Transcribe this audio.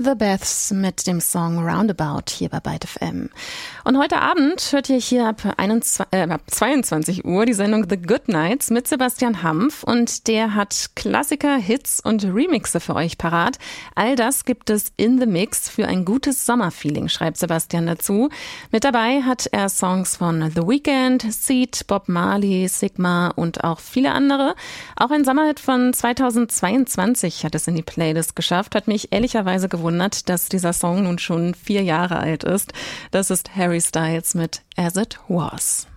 The Beths mit dem Song Roundabout hier bei Byte FM. Und heute Abend hört ihr hier ab 22 Uhr die Sendung The Good Nights mit Sebastian Hampf und der hat Klassiker, Hits und Remixe für euch parat. All das gibt es in the Mix für ein gutes Sommerfeeling, schreibt Sebastian dazu. Mit dabei hat er Songs von The Weeknd, Seed, Bob Marley, Sigma und auch viele andere. Auch ein Sommerhit von 2022 hat es in die Playlist geschafft, hat mich ehrlicherweise gewundert, dass dieser Song nun schon 4 Jahre alt ist. Das ist Harry Styles mit As It Was.